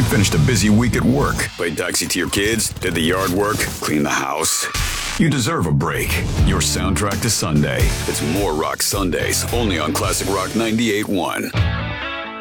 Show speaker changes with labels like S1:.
S1: Finished a busy week at work. Played taxi to your kids. Did the yard work. Cleaned the house. You deserve a break. Your soundtrack to Sunday. It's More Rock Sundays, only on Classic Rock 98.1.